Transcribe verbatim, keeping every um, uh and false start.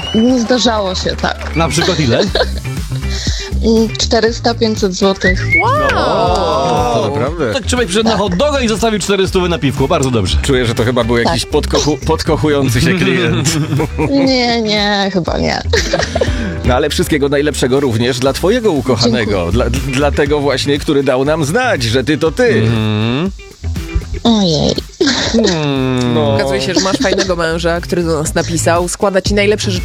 No, zdarzało się, tak. Na przykład ile? czterysta pięćset złotych. To naprawdę. Tak człowiek przyszedł na hot doga i zostawił czterysta na piwku. Bardzo dobrze. Czuję, że to chyba był jakiś Tak. podkochu- podkochujący się klient. Nie, nie, chyba nie. No ale wszystkiego najlepszego również dla twojego ukochanego. Dla, dla tego właśnie, który dał nam znać, że ty to ty. Ojej. No. Okazuje się, że masz fajnego męża, który do nas napisał, składa ci najlepsze życzenia.